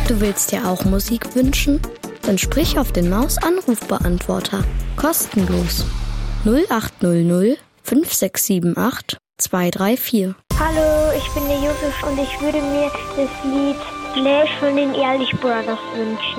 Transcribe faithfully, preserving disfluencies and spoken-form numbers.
Du willst dir auch Musik wünschen? Dann sprich auf den Maus-Anrufbeantworter. Kostenlos. null acht null null fünf sechs sieben acht zwei drei vier. Hallo, ich bin der Josef und ich würde mir das Lied Flash von den Ehrlich Brothers wünschen.